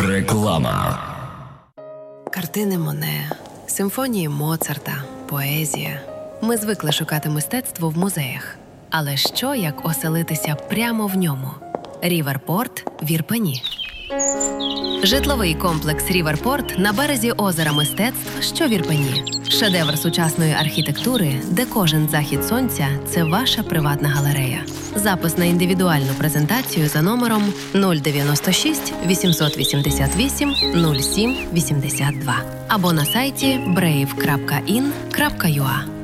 Реклама. Картини Моне, симфонії Моцарта, поезія. Ми звикли шукати мистецтво в музеях. Але що, як оселитися прямо в ньому? Ріверпорт в Ірпені. Житловий комплекс «Ріверпорт» на березі озера мистецтв, що в Ірпені. Шедевр сучасної архітектури, де кожен захід сонця – це ваша приватна галерея. Запис на індивідуальну презентацію за номером 096 888 07 82 або на сайті brave.in.ua.